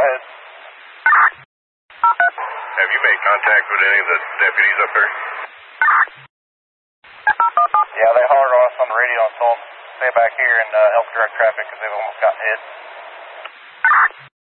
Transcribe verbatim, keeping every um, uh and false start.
ahead. Have you made contact with any of the deputies up there? Yeah, they hollered on us on the radio and told them to stay back here and uh, help direct traffic because they've almost gotten hit.